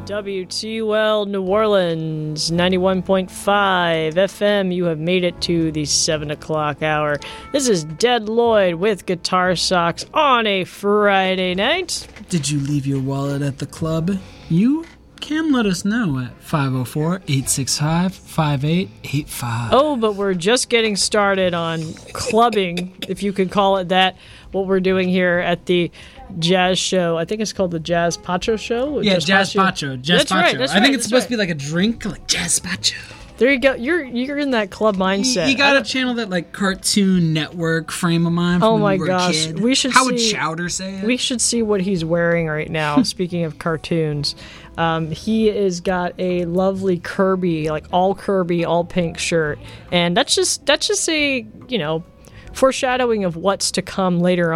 WTUL New Orleans, 91.5 FM. You have made it to the 7 o'clock hour. This is Dead Lloyd with Guitar Socks on a Friday night. Did you leave your wallet at the club? You can let us know at 504-865-5885. Oh, but we're just getting started on clubbing, if you could call it that, what we're doing here at the jazz show. I think it's called the Jazz Pacho Show. Yeah, Jazz Pacho. Jazz Pacho. Right, I think it's supposed to be like a drink, like Jazz Pacho. There you go. You're in that club mindset. You gotta channel that like Cartoon Network frame of mind. Oh my gosh, we should. How would Chowder say it? We should see what he's wearing right now. Speaking of cartoons, he has got a lovely Kirby, like all Kirby, all pink shirt, and that's just a foreshadowing of what's to come later on.